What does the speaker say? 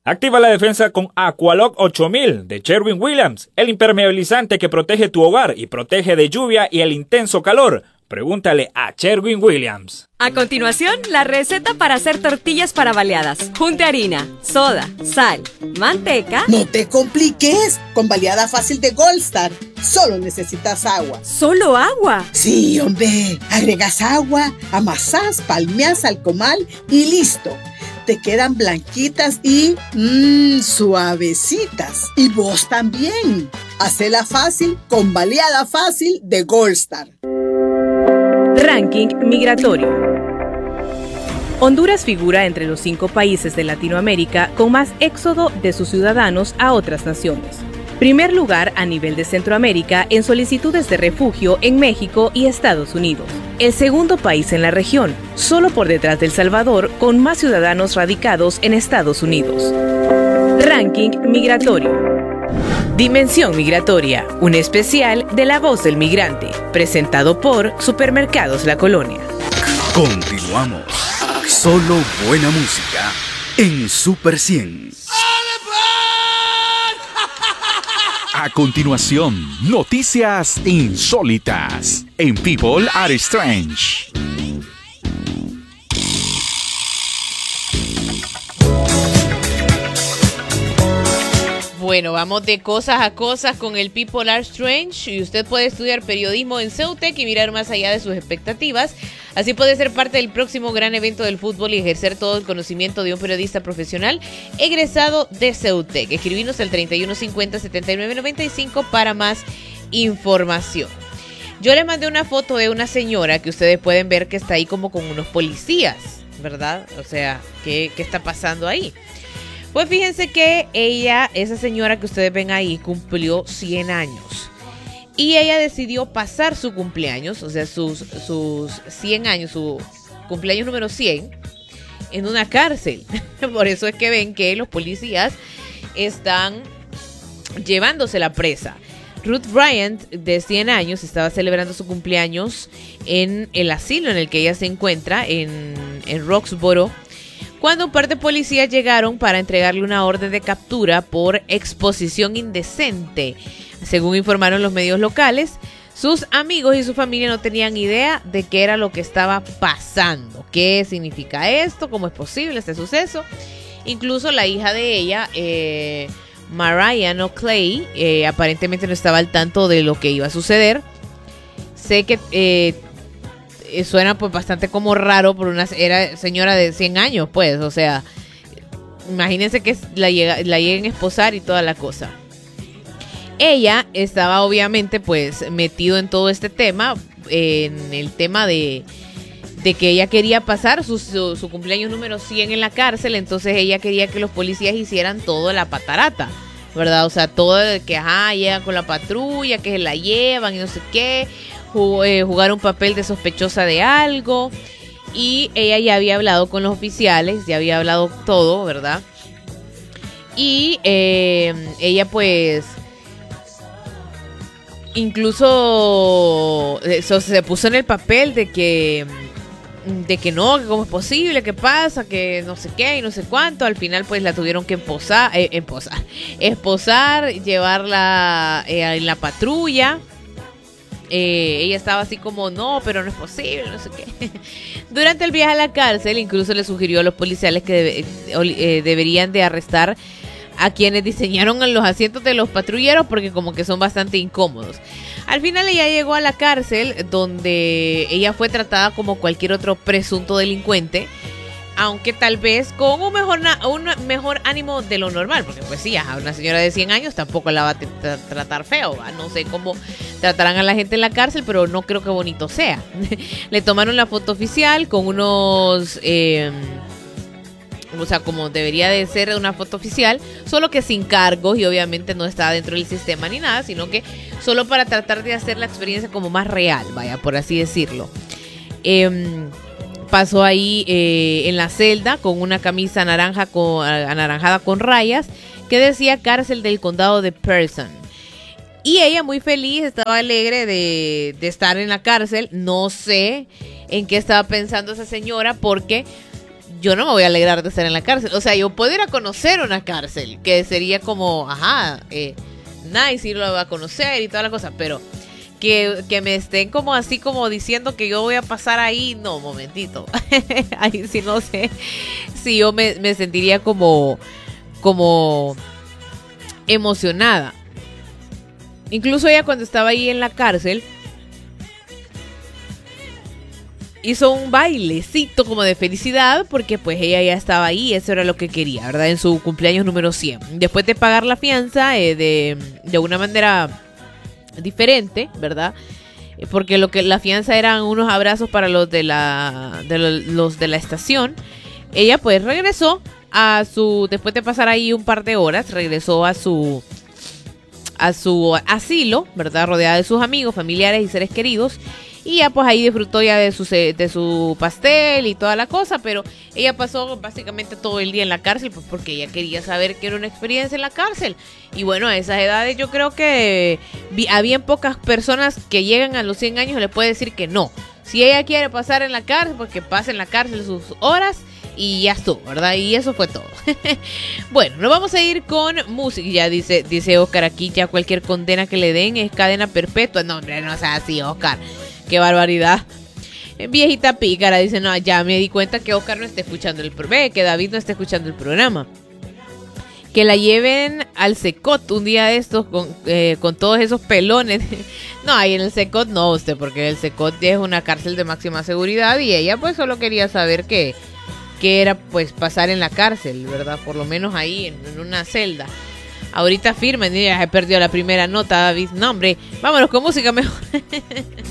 Activa la defensa con Aqualock 8000 de Sherwin-Williams, el impermeabilizante que protege tu hogar y protege de lluvia y el intenso calor. Pregúntale a Sherwin-Williams. A continuación, la receta para hacer tortillas para baleadas. Junte harina, soda, sal, manteca. No te compliques. Con baleada fácil de Gold Star, solo necesitas agua. ¿Solo agua? Sí, hombre. Agregas agua, amasás, palmeás al comal y listo. Te quedan blanquitas y suavecitas. Y vos también. Hacela fácil con baleada fácil de Gold Star. Ranking migratorio. Honduras figura entre los 5 países de Latinoamérica con más éxodo de sus ciudadanos a otras naciones. Primer lugar a nivel de Centroamérica en solicitudes de refugio en México y Estados Unidos. El segundo país en la región, solo por detrás de El Salvador, con más ciudadanos radicados en Estados Unidos. Ranking migratorio. Dimensión Migratoria, un especial de La Voz del Migrante, presentado por Supermercados La Colonia. Continuamos. Solo buena música en Super 100. A continuación, noticias insólitas en People Are Strange. Bueno, vamos de cosas a cosas con el People Are Strange y usted puede estudiar periodismo en CEUTEC y mirar más allá de sus expectativas. Así puede ser parte del próximo gran evento del fútbol y ejercer todo el conocimiento de un periodista profesional egresado de CEUTEC. Escribinos al 3150-7995 para más información. Yo le mandé una foto de una señora que ustedes pueden ver que está ahí como con unos policías, ¿verdad? O sea, ¿qué está pasando ahí? Pues fíjense que esa señora que ustedes ven ahí, cumplió 100 años. Y ella decidió pasar su cumpleaños, o sea, sus 100 años, su cumpleaños número 100, en una cárcel. Por eso es que ven que los policías están llevándose la presa. Ruth Bryant, de 100 años, estaba celebrando su cumpleaños en el asilo en el que ella se encuentra, en Roxboro, cuando un par de policías llegaron para entregarle una orden de captura por exposición indecente. Según informaron los medios locales, sus amigos y su familia no tenían idea de qué era lo que estaba pasando. ¿Qué significa esto? ¿Cómo es posible este suceso? Incluso la hija de ella, Marianne Clay, aparentemente no estaba al tanto de lo que iba a suceder. Sé que suena pues bastante como raro por era señora de 100 años, pues, o sea, imagínense que la lleguen a esposar y toda la cosa. Ella estaba obviamente pues metido en todo este tema, en el tema de que ella quería pasar su cumpleaños número 100 en la cárcel, entonces ella quería que los policías hicieran toda la patarata, ¿verdad? O sea, todo de que llegan con la patrulla, que se la llevan y no sé qué, jugar un papel de sospechosa de algo. Y ella ya había hablado con los oficiales, ya había hablado todo, ¿verdad? Y ella pues incluso se puso en el papel de que no, que cómo es posible, qué pasa, que no sé qué y no sé cuánto. Al final pues la tuvieron que esposar, llevarla en la patrulla. Ella estaba así como, no, pero no es posible, no sé qué. Durante el viaje a la cárcel, incluso le sugirió a los policiales que deberían de arrestar a quienes diseñaron los asientos de los patrulleros porque como que son bastante incómodos. Al final ella llegó a la cárcel donde ella fue tratada como cualquier otro presunto delincuente, aunque tal vez con un mejor ánimo de lo normal, porque pues sí, a una señora de 100 años tampoco la va a tratar feo, ¿va? No sé cómo tratarán a la gente en la cárcel, pero no creo que bonito sea. Le tomaron la foto oficial con unos... o sea, como debería de ser una foto oficial, solo que sin cargos y obviamente no está dentro del sistema ni nada, sino que solo para tratar de hacer la experiencia como más real, vaya, por así decirlo. Pasó ahí en la celda con una camisa anaranjada con rayas que decía cárcel del condado de Person. Y ella muy feliz, estaba alegre de estar en la cárcel. No sé en qué estaba pensando esa señora porque yo no me voy a alegrar de estar en la cárcel. O sea, yo puedo ir a conocer una cárcel, que sería como, nice irlo a conocer y toda la cosa, pero que me estén como así como diciendo que yo voy a pasar ahí, no, momentito. Ahí sí no sé si yo me sentiría como emocionada. Incluso ella cuando estaba ahí en la cárcel hizo un bailecito como de felicidad porque pues ella ya estaba ahí, eso era lo que quería, ¿verdad? En su cumpleaños número 100. Después de pagar la fianza de una manera diferente, ¿verdad? Porque la fianza eran unos abrazos para los de la estación. Ella pues regresó después de pasar ahí un par de horas, regresó a su asilo, ¿verdad? Rodeada de sus amigos, familiares y seres queridos. Y ya pues ahí disfrutó ya de su pastel y toda la cosa, pero ella pasó básicamente todo el día en la cárcel pues porque ella quería saber qué era una experiencia en la cárcel. Y bueno, a esas edades yo creo que había pocas personas que llegan a los 100 años y le puede decir que no. Si ella quiere pasar en la cárcel, pues que pase en la cárcel sus horas y ya estuvo, ¿verdad? Y eso fue todo. Bueno, nos vamos a ir con música. Ya dice Oscar aquí, ya cualquier condena que le den es cadena perpetua. No, hombre, no sea así, Oscar. Qué barbaridad. Viejita pícara, dice, no, ya me di cuenta que Oscar no está escuchando que David no está escuchando el programa. Que la lleven al Secot un día de estos con todos esos pelones. No, ahí en el Secot no, usted, porque el Secot es una cárcel de máxima seguridad y ella pues solo quería saber qué era pues pasar en la cárcel, ¿verdad? Por lo menos ahí en una celda. Ahorita firmen, ya he perdido la primera nota, David. No, hombre, vámonos con música mejor.